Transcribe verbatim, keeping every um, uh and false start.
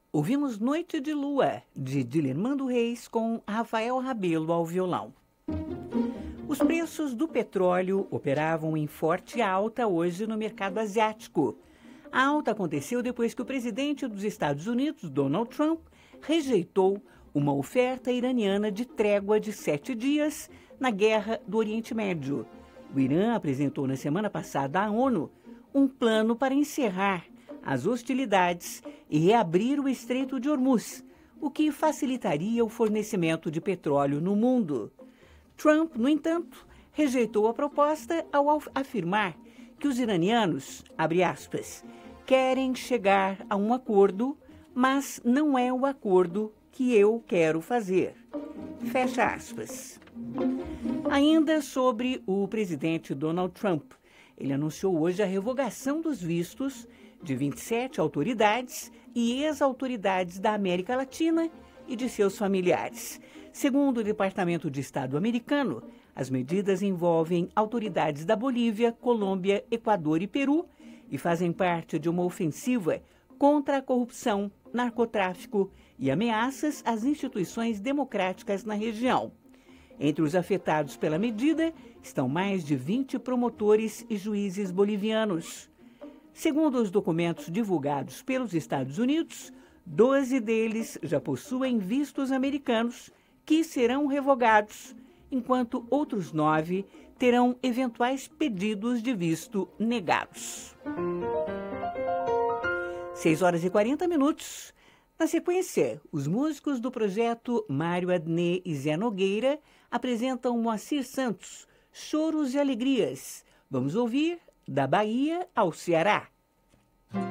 Ouvimos Noite de Lua, de Dilermando Reis, com Rafael Rabelo ao violão. Os preços do petróleo operavam em forte alta hoje no mercado asiático. A alta aconteceu depois que o presidente dos Estados Unidos, Donald Trump, rejeitou uma oferta iraniana de trégua de sete dias na guerra do Oriente Médio. O Irã apresentou na semana passada à ONU um plano para encerrar as hostilidades e reabrir o Estreito de Hormuz, o que facilitaria o fornecimento de petróleo no mundo. Trump, no entanto, rejeitou a proposta ao afirmar que os iranianos, abre aspas, querem chegar a um acordo, mas não é o acordo que eu quero fazer. Fecha aspas. Ainda sobre o presidente Donald Trump, ele anunciou hoje a revogação dos vistos de vinte e sete autoridades e ex-autoridades da América Latina e de seus familiares. Segundo o Departamento de Estado americano, as medidas envolvem autoridades da Bolívia, Colômbia, Equador e Peru e fazem parte de uma ofensiva contra a corrupção, narcotráfico e ameaças às instituições democráticas na região. Entre os afetados pela medida estão mais de vinte promotores e juízes bolivianos. Segundo os documentos divulgados pelos Estados Unidos, doze deles já possuem vistos americanos que serão revogados, enquanto outros nove terão eventuais pedidos de visto negados. seis horas e quarenta minutos. Na sequência, os músicos do projeto Mário Adnet e Zé Nogueira apresentam Moacir Santos, Choros e Alegrias. Vamos ouvir Da Bahia ao Ceará.